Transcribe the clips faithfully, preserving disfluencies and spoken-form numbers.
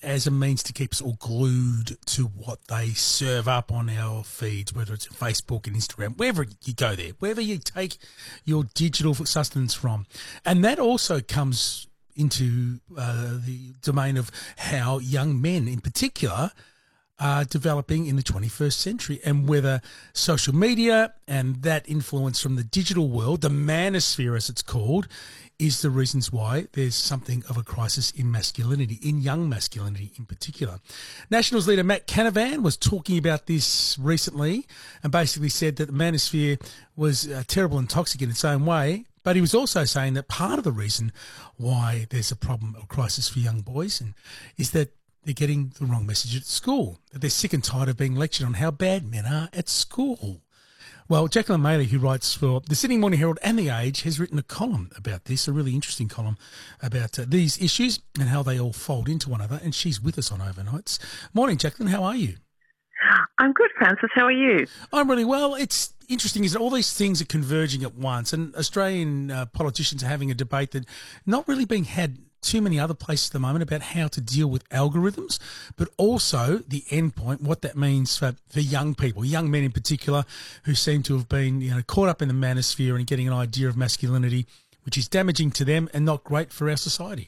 as a means to keep us all glued to what they serve up on our feeds, whether it's Facebook and Instagram, wherever you go there, wherever you take your digital sustenance from. And that also comes into uh, the domain of how young men in particular are developing in the twenty-first century, and whether social media and that influence from the digital world, the manosphere as it's called, is the reasons why there's something of a crisis in masculinity, in young masculinity in particular. Nationals leader Matt Canavan was talking about this recently and basically said that the manosphere was a terrible and toxic in its own way, but he was also saying that part of the reason why there's a problem or crisis for young boys and is that they're getting the wrong message at school, that they're sick and tired of being lectured on how bad men are at school. Well, Jacqueline Maley, who writes for the Sydney Morning Herald and The Age, has written a column about this, a really interesting column about uh, these issues and how they all fold into one another, and she's with us on Overnights. Morning, Jacqueline, how are you? I'm good, Francis. How are you? I'm really well. It's interesting, is that all these things are converging at once, and Australian uh, politicians are having a debate that not really being had too many other places at the moment about how to deal with algorithms, but also the end point, what that means for, for young people, young men in particular, who seem to have been, you know, caught up in the manosphere and getting an idea of masculinity, which is damaging to them and not great for our society.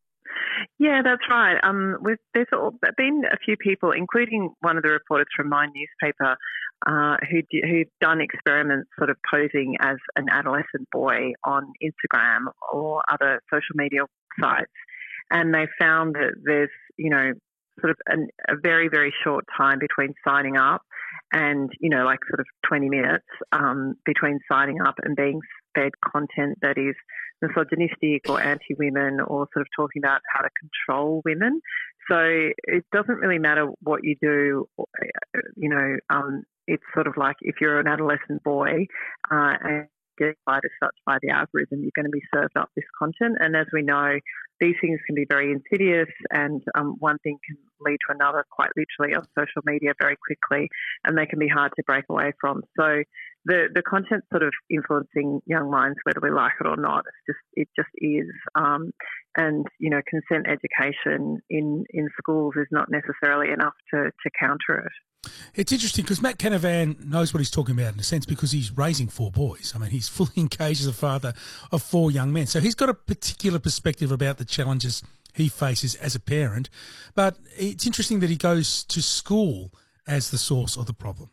Yeah, that's right. Um, with, there's all, been a few people, including one of the reporters from my newspaper, uh, who d- who've done experiments sort of posing as an adolescent boy on Instagram or other social media sites, and they found that there's, you know, sort of an, a very, very short time between signing up and, you know, like sort of twenty minutes um, between signing up and being fed content that is misogynistic or anti-women or sort of talking about how to control women. So it doesn't really matter what you do, you know, um, it's sort of like if you're an adolescent boy uh, and get as such by the algorithm, you're going to be served up this content. And as we know, these things can be very insidious, and um, one thing can lead to another quite literally on social media very quickly, and they can be hard to break away from. So the the content sort of influencing young minds, whether we like it or not, it's just it just is. Um, and you know, consent education in in schools is not necessarily enough to to counter it. It's interesting because Matt Canavan knows what he's talking about in a sense because he's raising four boys. I mean, he's fully engaged as a father of four young men. So he's got a particular perspective about the challenges he faces as a parent. But it's interesting that he goes to school as the source of the problem.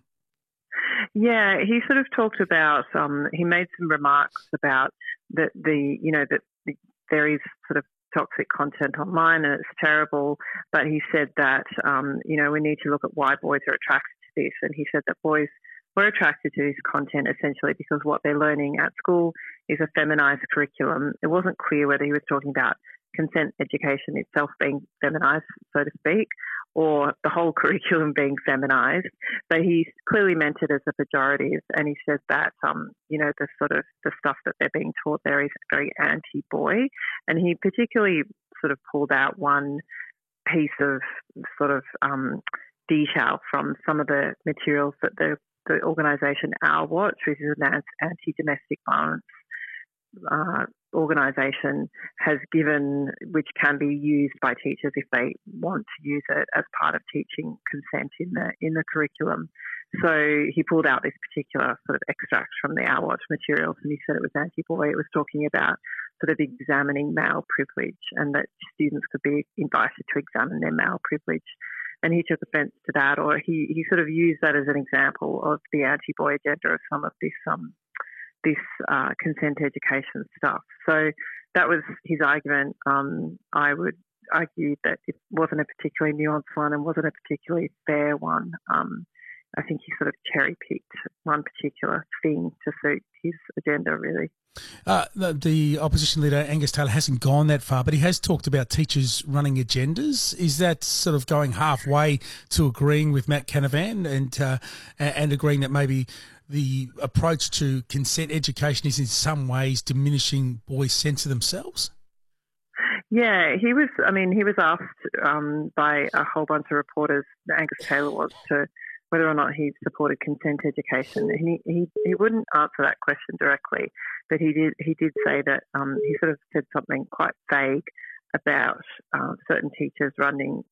Yeah, he sort of talked about, um, he made some remarks about that the, you know, that the, there is sort of toxic content online and it's terrible, but he said that, um, you know, we need to look at why boys are attracted to this. And he said that boys were attracted to this content essentially because what they're learning at school is a feminized curriculum. It wasn't clear whether he was talking about consent education itself being feminized, so to speak, or the whole curriculum being feminized, but he clearly meant it as a pejorative, and he said that, um, you know, the sort of the stuff that they're being taught there is very anti-boy, and he particularly sort of pulled out one piece of sort of um, detail from some of the materials that the, the organisation Our Watch, which is an anti-domestic violence uh, organisation, has given, which can be used by teachers if they want to use it as part of teaching consent in the in the curriculum. So he pulled out this particular sort of extract from the Our Watch materials, and he said it was anti-boy. It was talking about sort of examining male privilege, and that students could be invited to examine their male privilege. And he took offence to that, or he, he sort of used that as an example of the anti-boy agenda of some of this um this uh, consent education stuff. So that was his argument. Um, I would argue that it wasn't a particularly nuanced one and wasn't a particularly fair one. Um, I think he sort of cherry-picked one particular thing to suit his agenda, really. Uh, the, the opposition leader, Angus Taylor, hasn't gone that far, but he has talked about teachers running agendas. Is that sort of going halfway to agreeing with Matt Canavan and, uh, and agreeing that maybe the approach to consent education is in some ways diminishing boys' sense of themselves? Yeah, he was, I mean, he was asked um, by a whole bunch of reporters, Angus Taylor was, to whether or not he supported consent education. He, he he wouldn't answer that question directly, but he did he did say that um, he sort of said something quite vague about uh, certain teachers running